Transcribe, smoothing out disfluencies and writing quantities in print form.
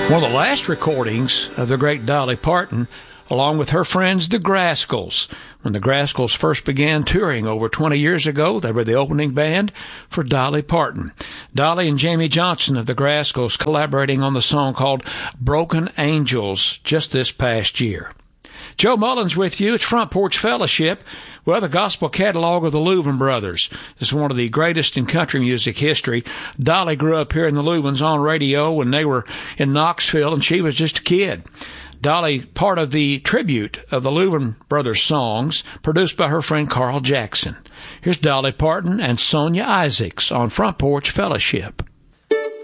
One of the last recordings of the great Dolly Parton, along with her friends, the Grascals. When the Grascals first began touring over 20 years ago, they were the opening band for Dolly Parton. Dolly and Jamie Johnson of the Grascals collaborating on the song called Broken Angels just this past year. Joe Mullins with you. It's Front Porch Fellowship. Well, the gospel catalog of the Louvin Brothers is one of the greatest in country music history. Dolly grew up here in the Louvins on radio when they were in Knoxville, and she was just a kid. Dolly, part of the tribute of the Louvin Brothers songs, produced by her friend Carl Jackson. Here's Dolly Parton and Sonia Isaacs on Front Porch Fellowship.